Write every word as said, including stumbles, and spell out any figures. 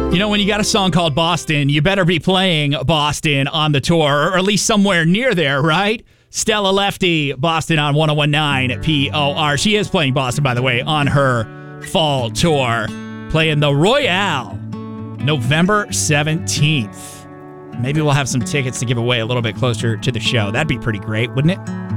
You know, when you got a song called Boston, you better be playing Boston on the tour, or at least somewhere near there, right? Stella Lefty, Boston on one oh one point nine P O R. She is playing Boston, by the way, on her fall tour. Playing the Royale, November seventeenth. Maybe we'll have some tickets to give away a little bit closer to the show. That'd be pretty great, wouldn't it?